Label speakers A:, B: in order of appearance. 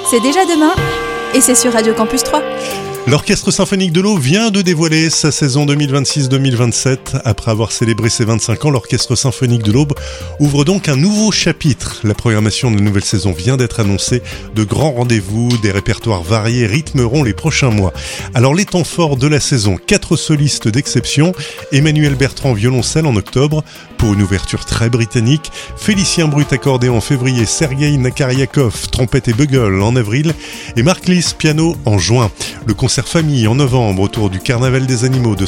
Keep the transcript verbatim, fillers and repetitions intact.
A: C'est déjà demain et c'est sur Radio Campus trois.
B: L'Orchestre Symphonique de l'Aube vient de dévoiler sa saison deux mille vingt-six deux mille vingt-sept. Après avoir célébré ses vingt-cinq ans, l'Orchestre Symphonique de l'Aube ouvre donc un nouveau chapitre. La programmation de la nouvelle saison vient d'être annoncée. De grands rendez-vous, des répertoires variés rythmeront les prochains mois. Alors les temps forts de la saison, quatre solistes d'exception. Emmanuel Bertrand violoncelle en octobre, pour une ouverture très britannique. Félicien Brut accordéon en février, Sergueï Nakariakov trompette et bugle en avril et Marc Lys piano en juin. Le concert famille en novembre autour du Carnaval des animaux de